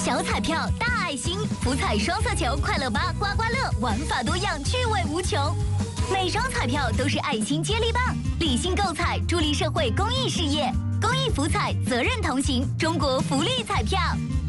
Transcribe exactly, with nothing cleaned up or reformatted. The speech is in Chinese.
小彩票大爱心，福彩双色球快乐吧刮刮乐，玩法多样，趣味无穷。每张彩票都是爱心接力棒，理性购彩，助力社会公益事业。公益福彩，责任同行，中国福利彩票。